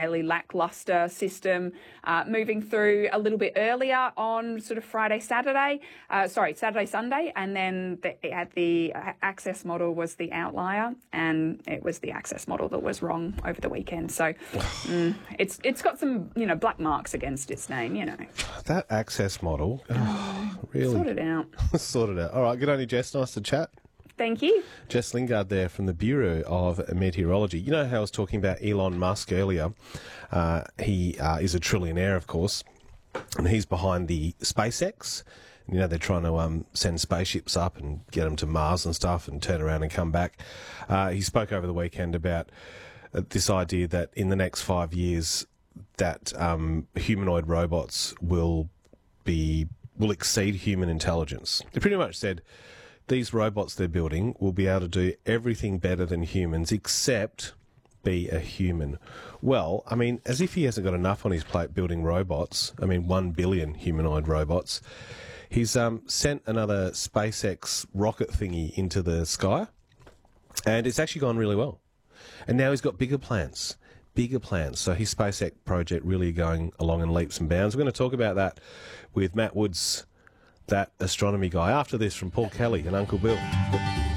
fairly lacklustre system, moving through a little bit earlier on sort of Saturday, Sunday, and then the access model was the outlier, and it was the access model that was wrong over the weekend. So it's got some, black marks against its name, That access model, really? Sort it out. Sort it out. All right, good on you, Jess. Nice to chat. Thank you. Jess Lingard there from the Bureau of Meteorology. You know how I was talking about Elon Musk earlier? He is a trillionaire, of course, and he's behind the SpaceX. They're trying to send spaceships up and get them to Mars and stuff and turn around and come back. He spoke over the weekend about this idea that in the next 5 years that humanoid robots will exceed human intelligence. He pretty much said these robots they're building will be able to do everything better than humans except be a human. Well, I mean, as if he hasn't got enough on his plate building robots, 1 billion humanoid robots, he's sent another SpaceX rocket thingy into the sky, and it's actually gone really well. And now he's got bigger plans. So his SpaceX project really going along in leaps and bounds. We're going to talk about that with Matt Woods, that astronomy guy, after this from Paul Kelly and Uncle Bill.